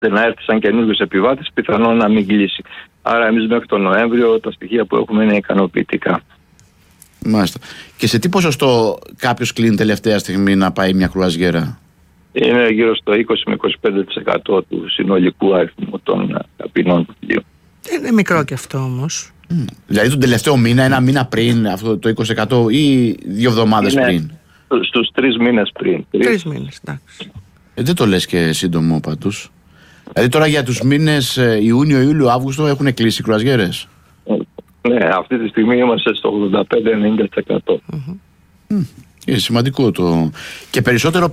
να έρθει σαν καινούργιος επιβάτης, πιθανόν να μην κλείσει. Άρα εμείς μέχρι τον Νοέμβριο τα στοιχεία που έχουμε είναι ικανοποιητικά. Μάλιστα. Και σε τι ποσοστό κάποιος κλείνει τελευταία στιγμή να πάει μια κρουαζιέρα? Είναι γύρω στο 20 με 25% του συνολικού αριθμού των καπινών του πλοίου. Είναι μικρό και αυτό όμως. Δηλαδή τον τελευταίο μήνα, ένα μήνα πριν αυτό το 20% ή 2 εβδομάδες πριν? Στους 3 μήνες πριν. 3 μήνες, εντάξει. Δεν το λες και σύντομο πάντως. Δηλαδή τώρα για τους μήνες Ιούνιο, Ιούλιο, Αύγουστο έχουν κλείσει οι κρουαζιέρες? Ναι, αυτή τη στιγμή είμαστε στο 85-90%. Είναι σημαντικό το. Και περισσότερο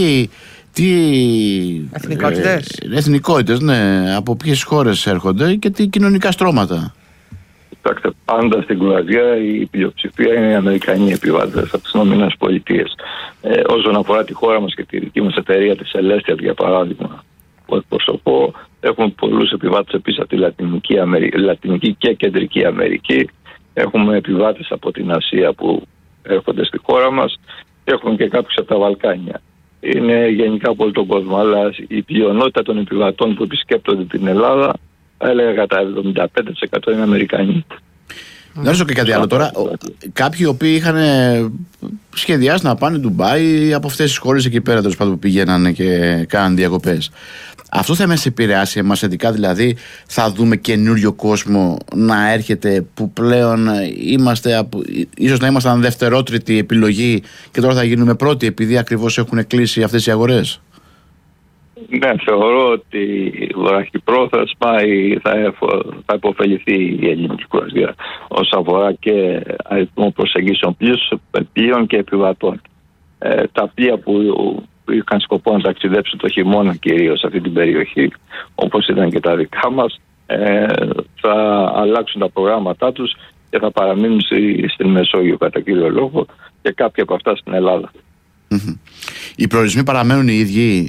Εθνικότητες. Εθνικότητες, ναι. Από ποιες χώρες έρχονται και τι κοινωνικά στρώματα? Κοιτάξτε, πάντα στην κρουαζιέρα η πλειοψηφία είναι οι Αμερικανοί επιβάτες από τις ΗΠΑ. Όσον αφορά τη χώρα μας και τη δική μας εταιρεία, τη Celestial για παράδειγμα, που εκπροσωπώ, έχουμε πολλούς επιβάτες επίσης από τη Λατινική και Κεντρική Αμερική. Έχουμε επιβάτες από την Ασία που έρχονται στη χώρα μας και έχουμε και κάποιους από τα Βαλκάνια. Είναι γενικά από όλο τον κόσμο, αλλά η πλειονότητα των επιβατών που επισκέπτονται την Ελλάδα, θα έλεγα κατά 75% είναι Αμερικανοί. Να ρωτήσω και κάτι άλλο τώρα. Κάποιοι οποίοι είχαν σχεδιάσει να πάνε Ντουμπάι από αυτές τις χώρες εκεί πέρα που πηγαίνανε και κάναν διακοπές. Αυτό θα μας επηρεάσει εμάς ειδικά, δηλαδή θα δούμε καινούριο κόσμο να έρχεται που πλέον ίσως να ήμασταν δευτερότριτη επιλογή και τώρα θα γίνουμε πρώτη επειδή ακριβώς έχουν κλείσει αυτές οι αγορές? Ναι, θεωρώ ότι βραχυπρόθεσμα θα υποφεληθεί η ελληνική κρουαζιέρα όσον αφορά και αριθμό προσεγγίσεων πλοίων και επιβατών. Τα πλοία που είχαν σκοπό να ταξιδέψουν το χειμώνα κυρίως σε αυτή την περιοχή, όπως ήταν και τα δικά μας, θα αλλάξουν τα προγράμματά τους και θα παραμείνουν στην Μεσόγειο κατά κύριο λόγο και κάποια από αυτά στην Ελλάδα. Οι προορισμοί παραμένουν οι ίδιοι?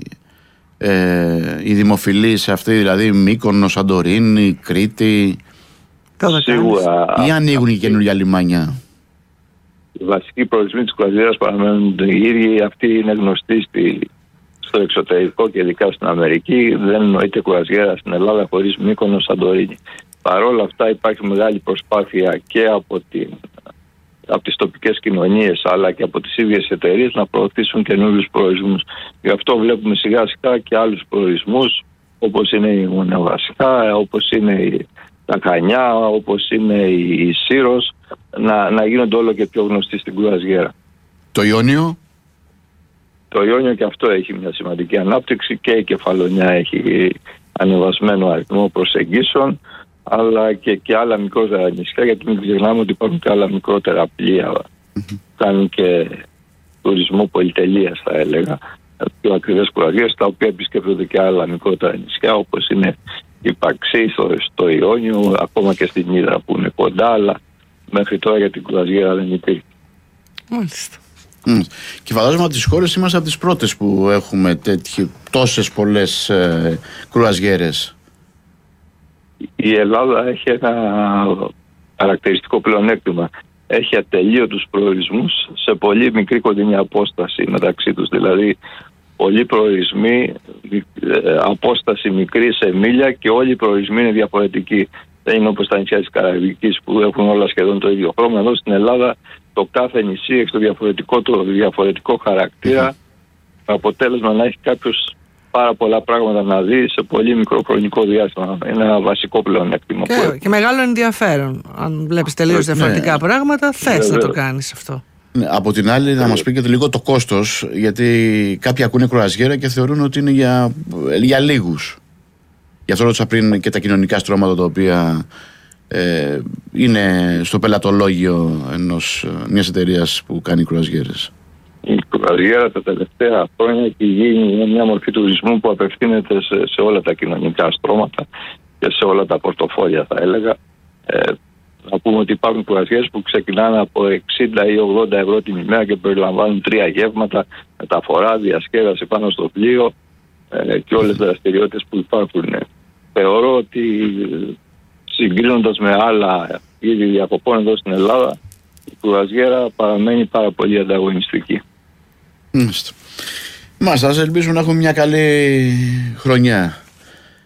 Οι δημοφιλείς αυτοί, δηλαδή Μύκονο, Σαντορίνη, Κρήτη? Σίγουρα. Ή ανοίγουν και καινούργια λιμάνια? Οι βασικοί προορισμοί της κρουαζιέρας παραμένουν οι ίδιοι. Αυτοί είναι γνωστοί στο εξωτερικό και ειδικά στην Αμερική. Δεν νοείται κρουαζιέρα στην Ελλάδα χωρίς Μύκονο, Σαντορίνη. Παρ' όλα αυτά υπάρχει μεγάλη προσπάθεια και από τις τοπικές κοινωνίες αλλά και από τις ίδιες εταιρείες να προωθήσουν καινούριους προορισμούς. Γι' αυτό βλέπουμε σιγά σιγά και άλλους προορισμούς όπως είναι η Μονεβασικά, όπως είναι τα Χανιά, όπως είναι η Σύρος να γίνονται όλο και πιο γνωστοί στην κρουαζιέρα. Το Ιόνιο? Το Ιόνιο και αυτό έχει μια σημαντική ανάπτυξη και η Κεφαλονιά έχει ανεβασμένο αριθμό προσεγγίσεων, αλλά και άλλα μικρότερα νησιά, γιατί μην ξεχνάμε ότι υπάρχουν και άλλα μικρότερα πλοία που κάνουν και τουρισμό πολυτελείας, θα έλεγα, πιο ακριβές κρουαζιέρες, τα οποία επισκέπτονται και άλλα μικρότερα νησιά όπως είναι η Παξή στο Ιόνιο, ακόμα και στην Ύδρα που είναι κοντά, αλλά μέχρι τώρα για την κρουαζιέρα δεν υπήρχε. Μάλιστα. Και φαντάζομαι από τις χώρες είμαστε από τις πρώτες που έχουμε τόσες πολλές κρουαζιέρες. Η Ελλάδα έχει ένα χαρακτηριστικό πλεονέκτημα. Έχει ατελείωτους προορισμούς σε πολύ μικρή κοντινή απόσταση μεταξύ τους. Δηλαδή, πολλοί προορισμοί, απόσταση μικρή σε μίλια και όλοι οι προορισμοί είναι διαφορετικοί. Δεν είναι όπως τα νησιά της Καραϊβικής που έχουν όλα σχεδόν το ίδιο χρώμα. Εδώ στην Ελλάδα το κάθε νησί έχει το διαφορετικό χαρακτήρα. Το αποτέλεσμα να έχει κάποιος πάρα πολλά πράγματα να δει σε πολύ μικρό χρονικό διάστημα. Είναι ένα βασικό πλεονέκτημα. Και μεγάλο ενδιαφέρον. Αν βλέπεις τελείως διαφορετικά πράγματα, θες να το κάνεις αυτό. Από την άλλη, να μας πείτε λίγο το κόστος, γιατί κάποιοι ακούνε κρουαζιέρα και θεωρούν ότι είναι για λίγους. Γι' αυτό ρώτησα πριν και τα κοινωνικά στρώματα τα οποία είναι στο πελατολόγιο μιας εταιρείας που κάνει κρουαζιέρες. Η κρουαζιέρα τα τελευταία χρόνια έχει γίνει μια μορφή τουρισμού που απευθύνεται σε όλα τα κοινωνικά στρώματα και σε όλα τα πορτοφόλια, θα έλεγα. Να πούμε ότι υπάρχουν κρουαζιέρες που ξεκινάνε από 60 ή 80 ευρώ την ημέρα και περιλαμβάνουν 3 γεύματα, μεταφορά, διασκέδαση πάνω στο πλοίο και όλες τις δραστηριότητες που υπάρχουν. Θεωρώ ότι συγκρίνοντας με άλλα είδη διακοπών εδώ στην Ελλάδα, η κρουαζιέρα παραμένει πάρα πολύ ανταγωνιστική. Μάλιστα. Ας ελπίσουμε να έχουμε μια καλή χρονιά.